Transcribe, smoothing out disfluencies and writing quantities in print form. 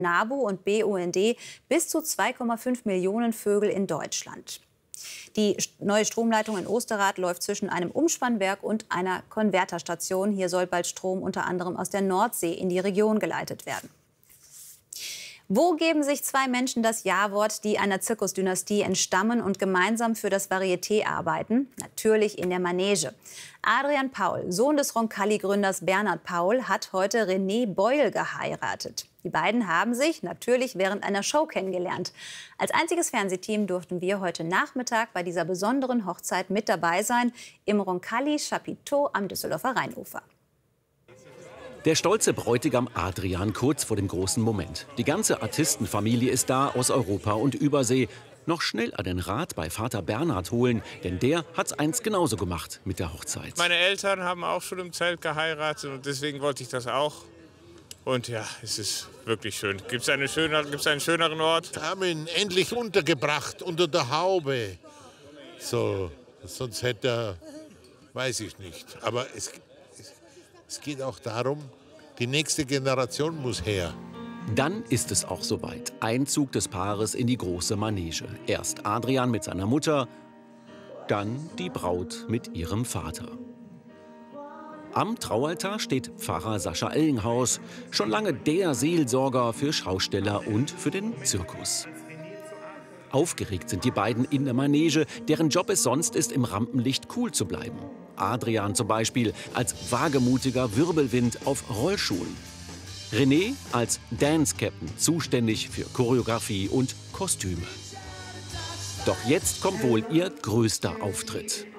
NABU und BUND bis zu 2,5 Millionen Vögel in Deutschland. Die neue Stromleitung in Osterrad läuft zwischen einem Umspannwerk und einer Konverterstation. Hier soll bald Strom unter anderem aus der Nordsee in die Region geleitet werden. Wo geben sich zwei Menschen das Ja-Wort, die einer Zirkusdynastie entstammen und gemeinsam für das Varieté arbeiten? Natürlich in der Manege. Adrian Paul, Sohn des Roncalli-Gründers Bernhard Paul, hat heute René Beul geheiratet. Die beiden haben sich natürlich während einer Show kennengelernt. Als einziges Fernsehteam durften wir heute Nachmittag bei dieser besonderen Hochzeit mit dabei sein, im Roncalli Chapiteau am Düsseldorfer Rheinufer. Der stolze Bräutigam Adrian kurz vor dem großen Moment. Die ganze Artistenfamilie ist da aus Europa und Übersee. Noch schnell einen Rat bei Vater Bernhard holen, denn der hat's einst genauso gemacht mit der Hochzeit. Meine Eltern haben auch schon im Zelt geheiratet und deswegen wollte ich das auch. Und ja, es ist wirklich schön. Gibt's einen schöneren Ort? Wir haben ihn endlich untergebracht unter der Haube. So, sonst hätte er, weiß ich nicht. Aber es geht auch darum, die nächste Generation muss her. Dann ist es auch soweit. Einzug des Paares in die große Manege. Erst Adrian mit seiner Mutter, dann die Braut mit ihrem Vater. Am Traualtar steht Pfarrer Sascha Ellenhaus, schon lange der Seelsorger für Schausteller und für den Zirkus. Aufgeregt sind die beiden in der Manege, deren Job es sonst ist, im Rampenlicht cool zu bleiben. Adrian zum Beispiel als wagemutiger Wirbelwind auf Rollschuhen. René als Dance-Captain, zuständig für Choreografie und Kostüme. Doch jetzt kommt wohl ihr größter Auftritt.